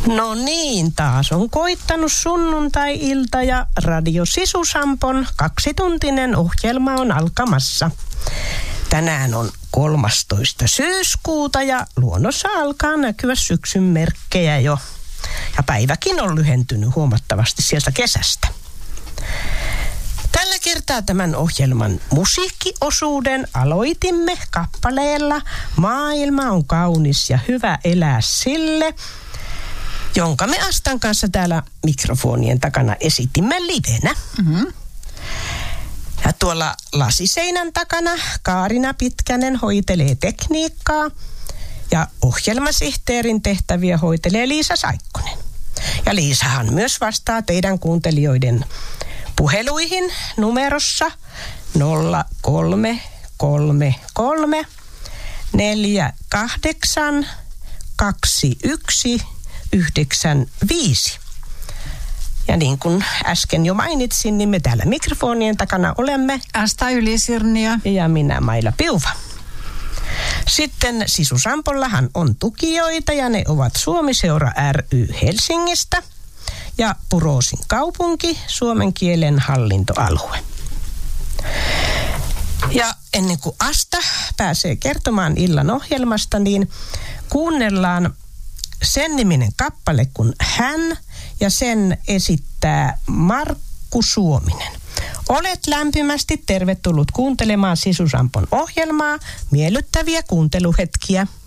No niin, taas on koittanut sunnuntai-ilta ja Radio Sisusampon 2-tuntinen ohjelma on alkamassa. Tänään on 13. syyskuuta ja luonnossa alkaa näkyä syksyn merkkejä jo. Ja päiväkin on lyhentynyt huomattavasti sieltä kesästä. Tällä kertaa tämän ohjelman musiikkiosuuden aloitimme kappaleella Maailma on kaunis ja hyvä elää sille, jonka me Astan kanssa täällä mikrofonien takana esitimme livenä. Mm-hmm. Ja tuolla lasiseinän takana Kaarina Pitkänen hoitelee tekniikkaa ja ohjelmasihteerin tehtäviä hoitelee Liisa Saikkonen. Ja Liisahan myös vastaa teidän kuuntelijoiden puheluihin numerossa 0333 48 21 95. Ja niin kuin äsken jo mainitsin, niin me täällä mikrofonien takana olemme Asta Ylisirniö ja minä Maila Piuva. Sitten Sisusampollahan on tukijoita ja ne ovat Suomi-seura ry Helsingistä ja Puroosin kaupunki, suomen kielen hallintoalue. Ja ennen kuin Asta pääsee kertomaan illan ohjelmasta, niin kuunnellaan sen niminen kappale kuin Hän, ja sen esittää Markku Suominen. Olet lämpimästi tervetullut kuuntelemaan Sisusampon ohjelmaa. Miellyttäviä kuunteluhetkiä.